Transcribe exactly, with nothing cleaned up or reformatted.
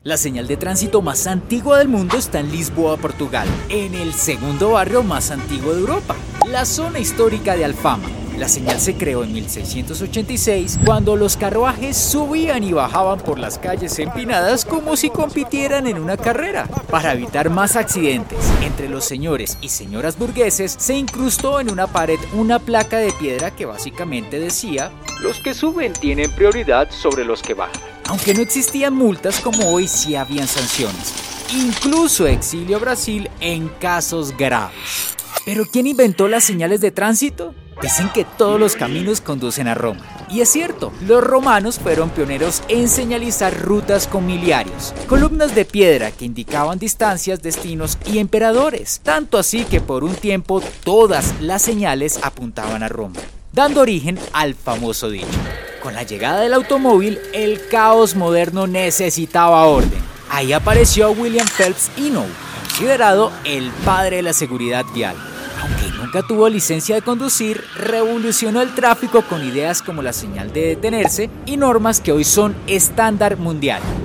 La señal de tránsito más antigua del mundo está en Lisboa, Portugal, en el segundo barrio más antiguo de Europa, la zona histórica de Alfama. La señal se creó en mil seiscientos ochenta y seis cuando los carruajes subían y bajaban por las calles empinadas como si compitieran en una carrera. Para evitar más accidentes entre los señores y señoras burgueses, se incrustó en una pared una placa de piedra que básicamente decía: "Los que suben tienen prioridad sobre los que bajan". Aunque no existían multas como hoy, sí habían sanciones, incluso exilio a Brasil en casos graves. ¿Pero quién inventó las señales de tránsito? Dicen que todos los caminos conducen a Roma. Y es cierto, los romanos fueron pioneros en señalizar rutas con miliarios, columnas de piedra que indicaban distancias, destinos y emperadores. Tanto así que por un tiempo todas las señales apuntaban a Roma, dando origen al famoso dicho: con la llegada del automóvil, el caos moderno necesitaba orden. Ahí apareció William Phelps Inoue, considerado el padre de la seguridad vial. Aunque nunca tuvo licencia de conducir, revolucionó el tráfico con ideas como la señal de detenerse y normas que hoy son estándar mundial.